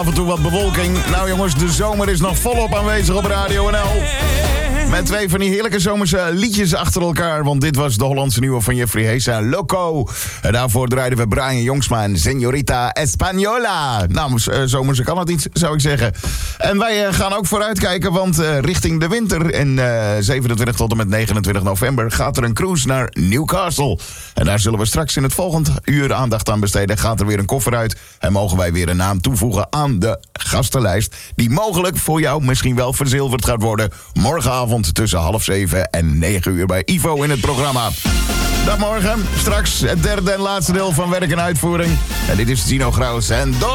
Af en toe wat bewolking. Nou jongens, de zomer is nog volop aanwezig op Radio NL. Met twee van die heerlijke zomerse liedjes achter elkaar. Want dit was de Hollandse nieuwe van Jeffrey Heza, Loco. En daarvoor draaiden we Brian Jongsma en Señorita Española. Nou, zomerse kan het niet, zou ik zeggen. En wij gaan ook vooruitkijken, want richting de winter... en 27 tot en met 29 november gaat er een cruise naar Newcastle. En daar zullen we straks in het volgende uur aandacht aan besteden. Gaat er weer een koffer uit en mogen wij weer een naam toevoegen aan de gastenlijst... die mogelijk voor jou misschien wel verzilverd gaat worden... morgenavond tussen 6:30 en 9 uur bij Ivo in het programma. Dag morgen, straks het derde en laatste deel van Werk en Uitvoering. En dit is Tino Graus en